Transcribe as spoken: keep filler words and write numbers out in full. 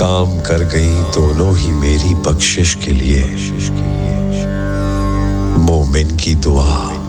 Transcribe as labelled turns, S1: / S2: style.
S1: काम कर गई दोनों ही मेरी बख्शिश के लिए। मोमिन की दुआ